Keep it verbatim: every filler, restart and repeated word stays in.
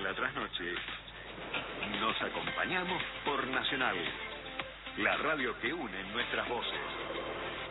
la trasnoche, nos acompañamos por Nacional, la radio que une nuestras voces.